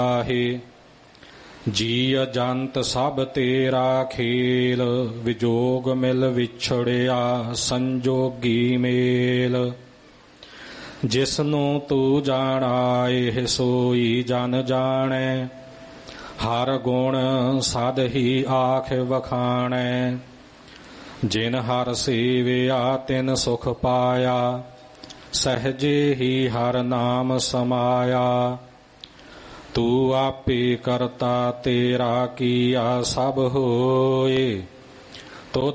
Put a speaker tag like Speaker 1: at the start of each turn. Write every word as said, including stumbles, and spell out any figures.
Speaker 1: ਆਹੇ ਜੀ ਅਜੰਤ ਸਭ ਤੇਰਾ ਖੇਲ, ਵਿਜੋਗ ਮਿਲ ਵਿਛੜਿਆ ਸੰਜੋਗੀ ਮੇਲ। ਜਿਸਨੂੰ ਤੂੰ ਜਾਣਾਏ ਸੋਈ ਜਨ ਜਾਣੈ, ਹਰ ਗੁਣ ਸਦ ਹੀ ਆਖ ਵਖਾਣੈ। ਜਿਨ ਹਰ ਸੇਵਿਆ ਤਿਨ ਸੁਖ ਪਾਇਆ, ਸਹਜੇ ਹੀ ਹਰ ਨਾਮ ਸਮਾਇਆ। ਤੂੰ ਆਪੇ ਕਰਤਾ ਤੇਰਾ ਕੀਆ ਸਭ ਹੋਏ,